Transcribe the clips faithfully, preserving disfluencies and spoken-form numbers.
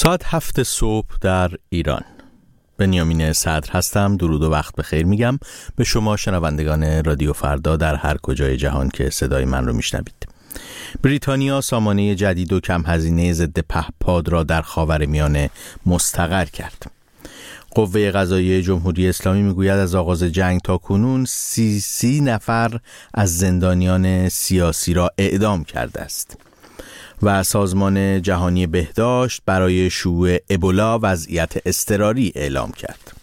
ساعت هفت صبح در ایران. بنیامین صدر هستم. درود و وقت بخیر میگم به شما شنوندگان رادیو فردا در هر کجای جهان که صدای من رو میشنوید. بریتانیا سامانه جدید و کم هزینه ضد پهپاد را در خاورمیانه مستقر کرد. قوه قضاییه جمهوری اسلامی میگوید از آغاز جنگ تا کنون سی سی نفر از زندانیان سیاسی را اعدام کرده است. و سازمان جهانی بهداشت برای شیوع ابولا وضعیت اضطراری اعلام کرد.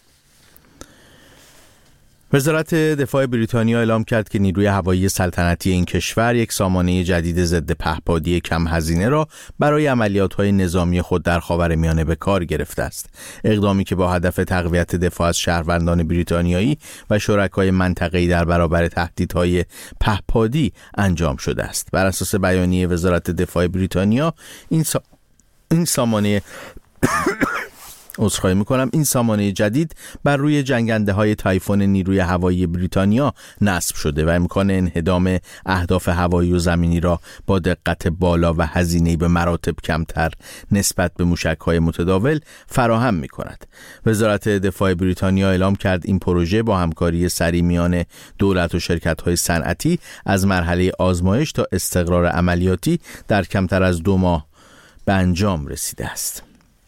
وزارت دفاع بریتانیا اعلام کرد که نیروی هوایی سلطنتی این کشور یک سامانه جدید ضد پهپادی کم هزینه را برای عملیات‌های نظامی خود در خاورمیانه به کار گرفته است. اقدامی که با هدف تقویت دفاع از شهروندان بریتانیایی و شرکای منطقه‌ای در برابر تهدیدهای پهپادی انجام شده است. بر اساس بیانیه وزارت دفاع بریتانیا این سا... این سامانه عذرخواهی میکنم این سامانه جدید بر روی جنگنده های تایفون نیروی هوایی بریتانیا نصب شده و امکان انهدام اهداف هوایی و زمینی را با دقت بالا و هزینه‌ای به مراتب کمتر نسبت به موشک‌های متداول فراهم میکند. وزارت دفاع بریتانیا اعلام کرد این پروژه با همکاری سریع میان دولت و شرکت‌های صنعتی از مرحله آزمایش تا استقرار عملیاتی در کمتر از دو ماه به انجام رسیده است.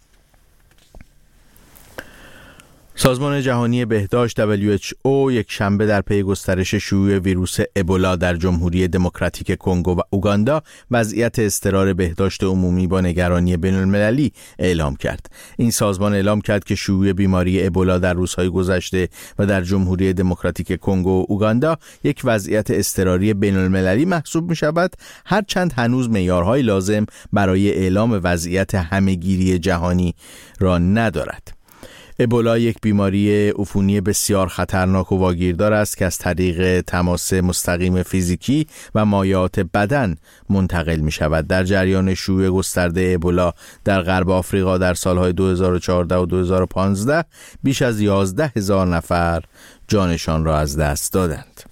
سازمان جهانی بهداشت دبلیو اچ او یک شنبه در پی گسترش شیوع ویروس ابولا در جمهوری دموکراتیک کنگو و اوگاندا وضعیت اضطرار بهداشت عمومی با نگرانی بین‌المللی اعلام کرد. این سازمان اعلام کرد که شیوع بیماری ابولا در روزهای گذشته و در جمهوری دموکراتیک کنگو و اوگاندا یک وضعیت اضطراری بین‌المللی محسوب می‌شود، هرچند هنوز معیارهای لازم برای اعلام وضعیت همه‌گیری جهانی را ندارد. ابولا یک بیماری عفونی بسیار خطرناک و واگیردار است که از طریق تماس مستقیم فیزیکی و مایعات بدن منتقل می شود. در جریان شیوع گسترده ابولا در غرب آفریقا در سالهای دو هزار و چهارده و دو هزار و پانزده بیش از یازده هزار نفر جانشان را از دست دادند.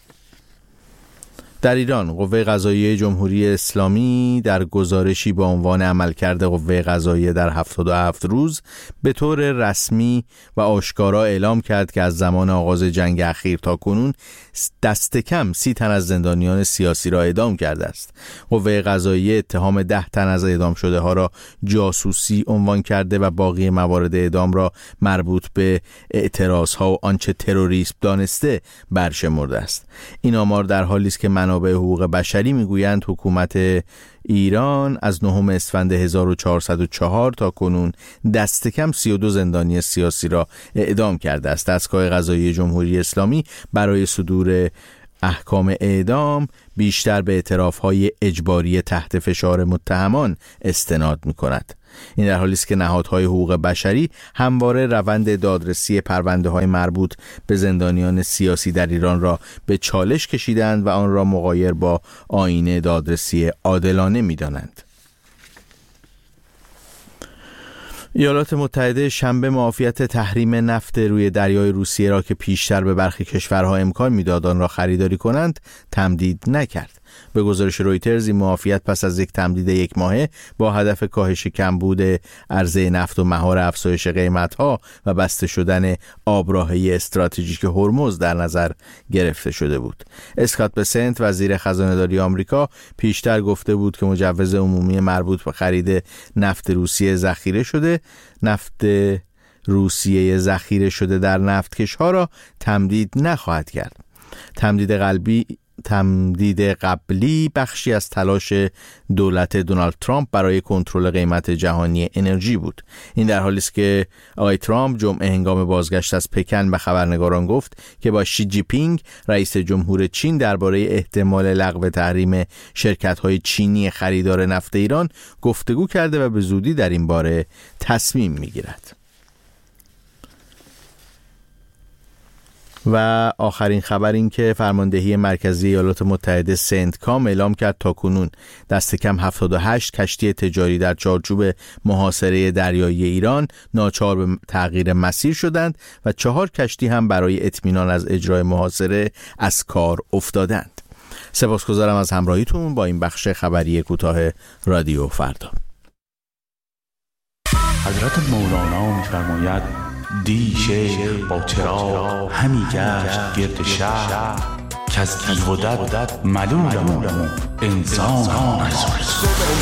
در ایران قوه قضاییه جمهوری اسلامی در گزارشی با عنوان عملکرد قوه قضاییه در هفتاد و هفت روز به طور رسمی و آشکارا اعلام کرد که از زمان آغاز جنگ اخیر تا کنون دست کم سی تن از زندانیان سیاسی را اعدام کرده است. قوه قضاییه اتهام ده تن از اعدام شده ها را جاسوسی عنوان کرده و باقی موارد اعدام را مربوط به اعتراض ها و آنچه تروریسم دانسته برشمرده است. این آمار در حالی است که منابع حقوق بشری میگویند حکومت ایران از نهم اسفند هزار و چهارصد و چهار تا کنون دست کم سی و دو زندانی سیاسی را اعدام کرده است. دستگاه قضایی جمهوری اسلامی برای صدور احکام اعدام بیشتر به اعتراف‌های اجباری تحت فشار متهمان استناد می‌کند. این در حالی است که نهادهای حقوق بشری همواره روند دادرسی پرونده‌های مربوط به زندانیان سیاسی در ایران را به چالش کشیدند و آن را مغایر با آیین دادرسی عادلانه می‌دانند. ایالات متحده شنبه معافیت تحریم نفت روی دریای روسیه را که پیشتر به برخی کشورها امکان میداد آن را خریداری کنند تمدید نکرد. به گزارش رویترز این معافیت پس از یک تمدید یک ماهه با هدف کاهش کمبود عرضه نفت و مهار افزایش قیمت‌ها و بسته شدن آبراهه استراتژیک هرمز در نظر گرفته شده بود. اسکات بسنت وزیر خزانه‌داری آمریکا پیشتر گفته بود که مجوز عمومی مربوط به خرید نفت روسیه ذخیره شده نفت روسیه ذخیره شده در نفتکش‌ها را تمدید نخواهد کرد. تمدید قلبی تمدید قبلی بخشی از تلاش دولت دونالد ترامپ برای کنترل قیمت جهانی انرژی بود. این در حالی است که آقای ترامپ جمعه هنگام بازگشت از پکن به خبرنگاران گفت که با شی جی پینگ رئیس جمهور چین درباره احتمال لغو تحریم شرکت‌های چینی خریدار نفت ایران گفتگو کرده و به زودی در این باره تصمیم می‌گیرد. و آخرین خبر این که فرماندهی مرکزی ایالات متحده سنتکام اعلام کرد تاکنون دست کم هفتاد و هشت کشتی تجاری در چارچوب محاصره دریایی ایران ناچار به تغییر مسیر شدند و چهار کشتی هم برای اطمینان از اجرای محاصره از کار افتادند. سپاسگزارم از همراهیتون با این بخش خبری کوتاه رادیو فردا. حضرت مولانا می‌فرماید دی شیخ با چراغ همی گشت گرد شهر که از دیو و دد ملولم انسان است.